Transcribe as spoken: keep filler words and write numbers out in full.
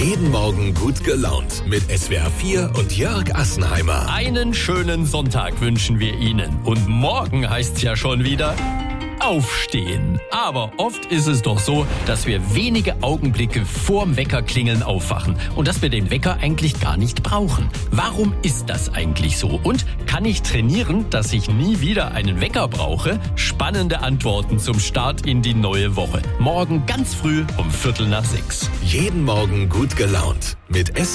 Jeden Morgen gut gelaunt mit S W R vier und Jörg Assenheimer. Einen schönen Sonntag wünschen wir Ihnen. Und morgen heißt's ja schon wieder aufstehen. Aber oft ist es doch so, dass wir wenige Augenblicke vorm Weckerklingeln aufwachen und dass wir den Wecker eigentlich gar nicht brauchen. Warum ist das eigentlich so? Und kann ich trainieren, dass ich nie wieder einen Wecker brauche? Spannende Antworten zum Start in die neue Woche. Morgen ganz früh um Viertel nach sechs. Jeden Morgen gut gelaunt mit S